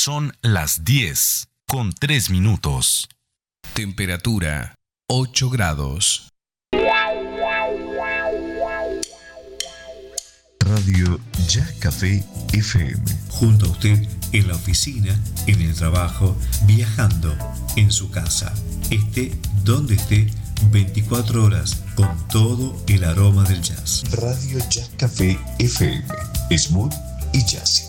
Son las 10:03. Temperatura 8 grados. Radio Ya Café FM. Junto a usted en la oficina, en el trabajo, viajando, en su casa. Esté donde esté, 24 horas con todo el aroma del jazz. Radio Ya Café FM. Smooth y jazzy.